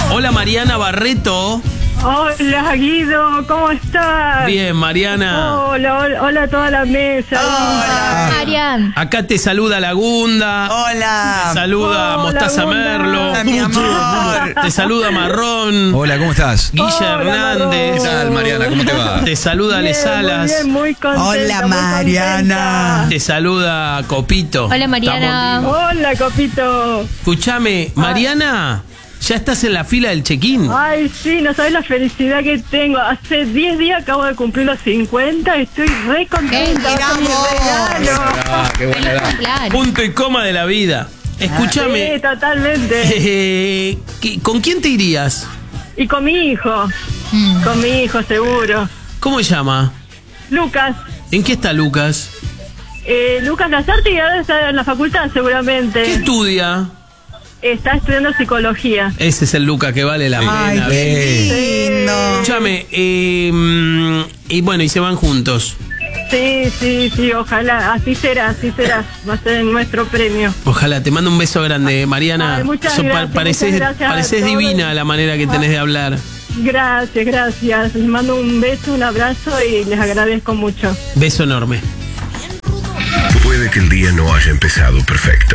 Hola, Mariana Barreto. Hola, Guido, ¿cómo estás? Bien, Mariana. Hola a toda la mesa. Hola, Marian. Acá te saluda Lagunda. Hola. Te saluda Hola, Mostaza Gunda. Merlo. Hola, mi amor. Te saluda Marrón. Hola, ¿cómo estás? Guille Hola, Hernández. ¿Qué tal, Mariana? ¿Cómo te va? Te saluda Ale Salas. Muy bien, muy contenta. Hola, muy Mariana. Te saluda Copito. Hola, Mariana. Estamos vivos. contenta. Hola, Copito. Escuchame, Mariana, ¿ya estás en la fila del check-in? Ay, sí, no sabes la felicidad que tengo. Hace 10 días acabo de cumplir los 50. Estoy re contenta. ¡Qué con mi regalo. Ah, qué buena edad. Claro. Punto y coma de la vida. Escúchame, Sí, totalmente. ¿con quién te irías? Y con mi hijo. Con mi hijo, seguro. ¿Cómo se llama? Lucas. ¿En qué está Lucas? Lucas Lazarte, y ahora está en la facultad, ¿Qué seguramente. estudia? Está estudiando psicología. Ese es el Lucas que vale la Ay, pena. qué lindo. Escúchame, y bueno, y se van juntos. Sí, ojalá, así será, va a ser nuestro premio. Ojalá, te mando un beso grande, Mariana. Ay, muchas gracias, pareces muchas gracias a pareces todos. divina la manera que tenés de hablar. Gracias, les mando un beso, un abrazo y les agradezco mucho. Beso enorme. Puede que el día no haya empezado perfecto,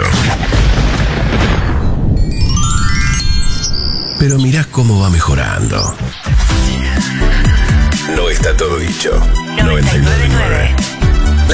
pero mirá cómo va mejorando. No está todo dicho. 99.9.